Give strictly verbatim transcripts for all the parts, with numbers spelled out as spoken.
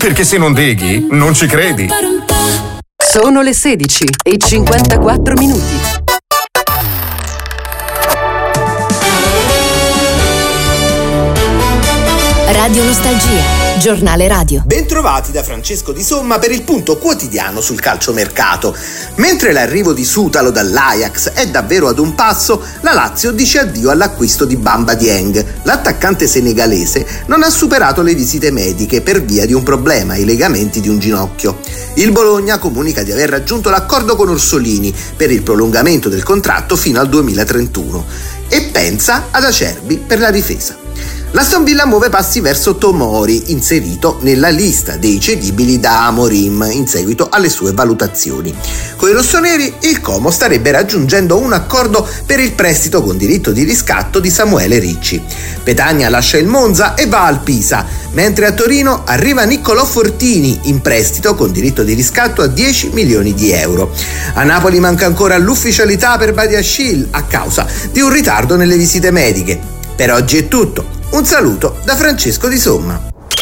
Perché se non deghi, non ci credi. Sono le sedici e cinquantaquattro minuti. Radio Nostalgia, giornale radio. Bentrovati da Francesco Di Somma per il punto quotidiano sul calciomercato. Mentre l'arrivo di Sutalo dall'Ajax è davvero ad un passo, la Lazio dice addio all'acquisto di Bamba Dieng. L'attaccante senegalese non ha superato le visite mediche per via di un problema ai legamenti di un ginocchio. Il Bologna comunica di aver raggiunto l'accordo con Orsolini per il prolungamento del contratto fino al duemilatrentuno e pensa ad Acerbi per la difesa. L'Aston Villa muove passi verso Tomori, inserito nella lista dei cedibili da Amorim in seguito alle sue valutazioni. Con i rossoneri il Como starebbe raggiungendo un accordo per il prestito con diritto di riscatto di Samuele Ricci. Petagna lascia il Monza e va al Pisa, mentre a Torino arriva Niccolò Fortini in prestito con diritto di riscatto a dieci milioni di euro. A Napoli manca ancora l'ufficialità per Badiashile a causa di un ritardo nelle visite mediche. Per oggi è tutto. Un saluto da Francesco Di Somma.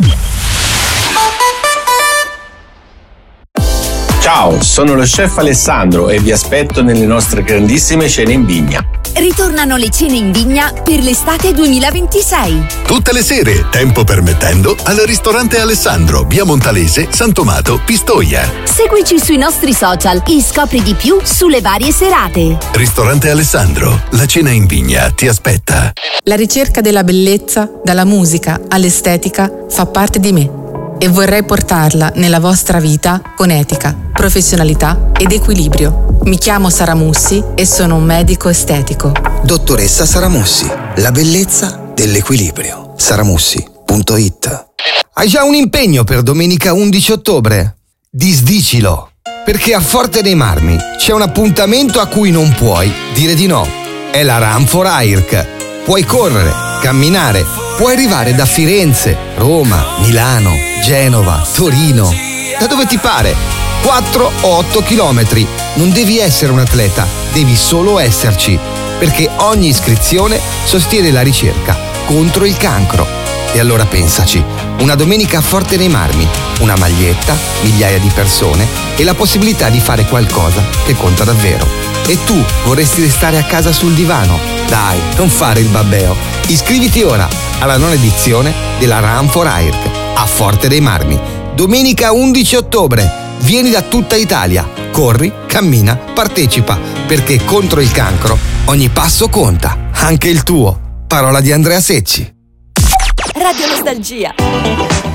Ciao, sono lo chef Alessandro e vi aspetto nelle nostre grandissime cene in vigna. Ritornano le cene in vigna per l'estate duemilaventisei. Tutte le sere, tempo permettendo, al ristorante Alessandro, via Montalese, San Tomato, Pistoia. Seguici sui nostri social e scopri di più sulle varie serate. Ristorante Alessandro, la cena in vigna ti aspetta. La ricerca della bellezza, dalla musica all'estetica, fa parte di me e vorrei portarla nella vostra vita con etica, professionalità ed equilibrio. Mi chiamo Sara Mussi e sono un medico estetico. Dottoressa Sara Mussi, la bellezza dell'equilibrio. saramussi punto it. Hai già un impegno per domenica undici ottobre? Disdicilo, perché a Forte dei Marmi c'è un appuntamento a cui non puoi dire di no. È la Run for Airc. Puoi correre, camminare, puoi arrivare da Firenze, Roma, Milano, Genova, Torino, da dove ti pare. quattro o otto chilometri. Non devi essere un atleta, devi solo esserci, perché ogni iscrizione sostiene la ricerca contro il cancro. E allora pensaci, una domenica a Forte dei Marmi, una maglietta, migliaia di persone e la possibilità di fare qualcosa che conta davvero. E tu vorresti restare a casa sul divano? Dai, non fare il babbeo. Iscriviti ora alla nona edizione della Run for Airc a Forte dei Marmi. Domenica undici ottobre. Vieni da tutta Italia. Corri, cammina, partecipa, perché contro il cancro ogni passo conta, anche il tuo. Parola di Andrea Secci. Radio Nostalgia.